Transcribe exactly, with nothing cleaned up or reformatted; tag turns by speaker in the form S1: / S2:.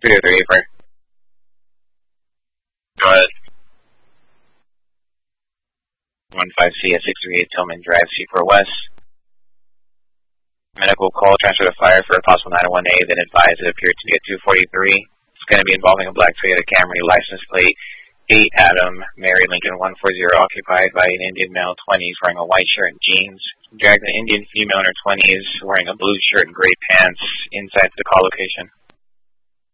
S1: three three for. Go ahead. one five C at six three eight Tillman Drive, C four West. Medical call, transfer to fire for a possible nine one A, then advised it appeared to be a two forty-three. It's going to be involving a black Toyota Camry, license plate eight Adam, Mary Lincoln one forty, occupied by an Indian male twenties wearing a white shirt and jeans. Dragged an Indian female in her twenties wearing a blue shirt and gray pants inside the call location.